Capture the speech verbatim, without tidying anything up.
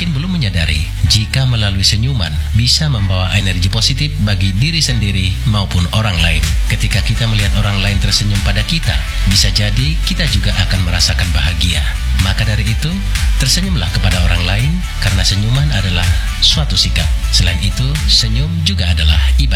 mungkin belum menyadari jika melalui senyuman bisa membawa energi positif bagi diri sendiri maupun orang lain. Ketika kita melihat orang lain tersenyum pada kita, bisa jadi kita juga akan merasakan bahagia. Maka dari itu, tersenyumlah kepada orang lain karena senyuman adalah suatu sikap. Selain itu, senyum juga adalah ibadah.